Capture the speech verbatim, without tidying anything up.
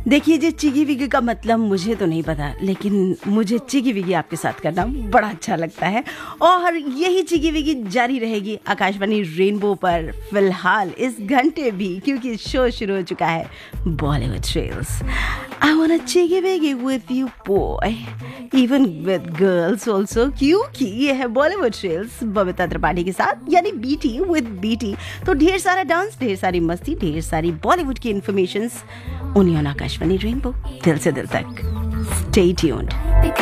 देखिए जी, चिगी विगी का मतलब मुझे तो नहीं पता, लेकिन मुझे चिगी विगी आपके साथ करना बड़ा अच्छा लगता है और यही चिगी विगी जारी रहेगी आकाशवाणी रेनबो पर फिलहाल इस घंटे भी, क्योंकि शो शुरू हो चुका है Bollywood trails. I वांना Chigi विगी with you boy, even with girls also, क्योंकि ये है बॉलीवुड ट्रेल्स बबीता त्रिपाठी के साथ, यानी बीटी विद बीटी। तो ढेर सारा डांस, ढेर सारी मस्ती, ढेर सारी बॉलीवुड की informations only on Akashvani rainbow, दिल से दिल तक। Stay tuned.